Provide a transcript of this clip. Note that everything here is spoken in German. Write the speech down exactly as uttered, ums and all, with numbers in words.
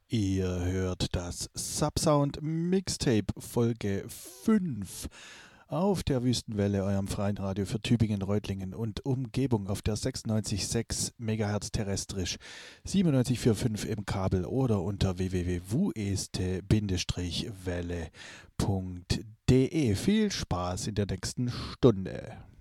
Ihr hört das Subsound Mixtape Folge fünf auf der Wüstenwelle, eurem freien Radio für Tübingen, Reutlingen und Umgebung auf der sechsundneunzig Komma sechs Megahertz terrestrisch, siebenundneunzig Komma fünf im Kabel oder unter w w w punkt wueste Welle punkt de. Viel Spaß in der nächsten Stunde.